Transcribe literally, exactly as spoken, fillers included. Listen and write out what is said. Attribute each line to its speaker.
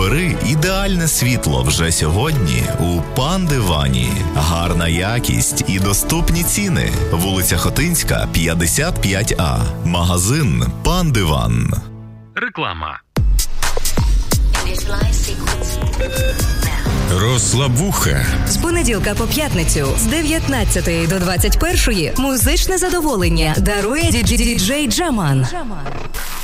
Speaker 1: Обери ідеальне світло вже сьогодні у Пан-Дивані. Гарна якість і доступні ціни. Вулиця Хотинська, п'ятдесят п'ять А. Магазин Пан-Диван.
Speaker 2: Реклама.
Speaker 3: Розслабуха.
Speaker 4: З понеділка по п'ятницю з дев'ятнадцятої до двадцять першої музичне задоволення дарує діджей Джаман.